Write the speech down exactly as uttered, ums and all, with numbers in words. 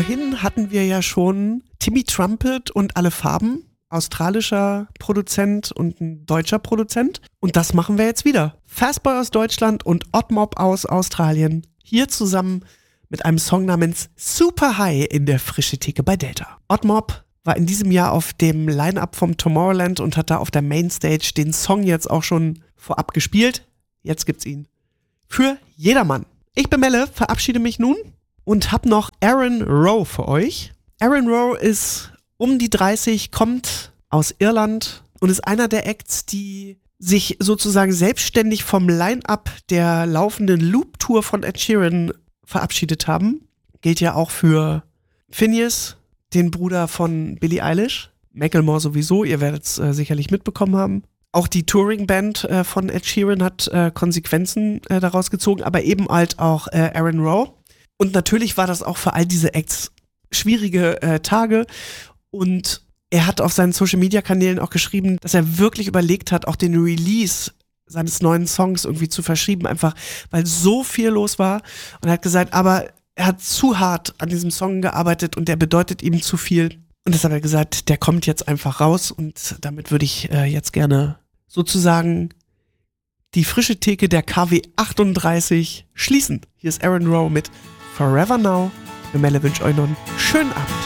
Vorhin hatten wir ja schon Timmy Trumpet und Alle Farben, australischer Produzent und ein deutscher Produzent. Und das machen wir jetzt wieder. Fastboy aus Deutschland und Oddmob aus Australien. Hier zusammen mit einem Song namens Super High in der Frische Theke bei Delta. Oddmob war in diesem Jahr auf dem Line-Up vom Tomorrowland und hat da auf der Mainstage den Song jetzt auch schon vorab gespielt. Jetzt gibt's ihn für jedermann. Ich bin Melle, verabschiede mich nun und hab noch Aaron Rowe für euch. Aaron Rowe ist um die dreißig, kommt aus Irland und ist einer der Acts, die sich sozusagen selbstständig vom Line-Up der laufenden Loop-Tour von Ed Sheeran verabschiedet haben. Gilt ja auch für Finneas, den Bruder von Billie Eilish. Macklemore sowieso, ihr werdet es äh, sicherlich mitbekommen haben. Auch die Touring-Band äh, von Ed Sheeran hat äh, Konsequenzen äh, daraus gezogen, aber eben halt auch äh, Aaron Rowe. Und natürlich war das auch für all diese Acts schwierige äh, Tage. Und er hat auf seinen Social-Media-Kanälen auch geschrieben, dass er wirklich überlegt hat, auch den Release seines neuen Songs irgendwie zu verschieben, einfach weil so viel los war. Und er hat gesagt, aber er hat zu hart an diesem Song gearbeitet und der bedeutet ihm zu viel. Und deshalb hat er gesagt, der kommt jetzt einfach raus und damit würde ich äh, jetzt gerne sozusagen die frische Theke der K W achtunddreißig schließen. Hier ist Aaron Rowe mit Forever Now. Ich Melle wünsche euch noch einen schönen Abend.